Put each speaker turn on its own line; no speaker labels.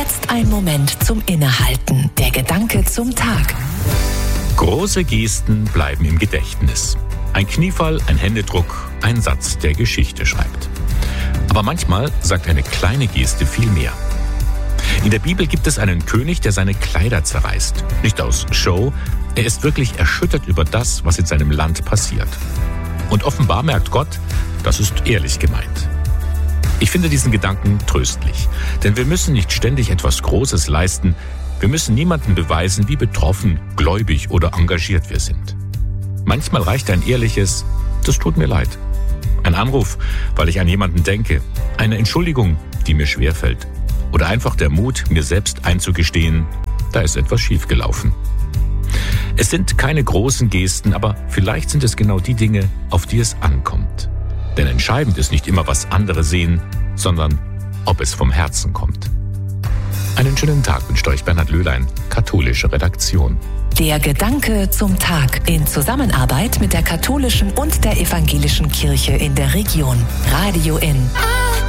Jetzt ein Moment zum Innehalten. Der Gedanke zum Tag.
Große Gesten bleiben im Gedächtnis. Ein Kniefall, ein Händedruck, ein Satz, der Geschichte schreibt. Aber manchmal sagt eine kleine Geste viel mehr. In der Bibel gibt es einen König, der seine Kleider zerreißt. Nicht aus Show, er ist wirklich erschüttert über das, was in seinem Land passiert. Und offenbar merkt Gott, das ist ehrlich gemeint. Ich finde diesen Gedanken tröstlich, denn wir müssen nicht ständig etwas Großes leisten. Wir müssen niemandem beweisen, wie betroffen, gläubig oder engagiert wir sind. Manchmal reicht ein ehrliches, das tut mir leid. Ein Anruf, weil ich an jemanden denke. Eine Entschuldigung, die mir schwerfällt. Oder einfach der Mut, mir selbst einzugestehen, da ist etwas schiefgelaufen. Es sind keine großen Gesten, aber vielleicht sind es genau die Dinge, auf die es ankommt. Denn entscheidend ist nicht immer, was andere sehen, sondern ob es vom Herzen kommt. Einen schönen Tag wünscht euch Bernhard Löhlein, katholische Redaktion.
Der Gedanke zum Tag in Zusammenarbeit mit der katholischen und der evangelischen Kirche in der Region. Radio in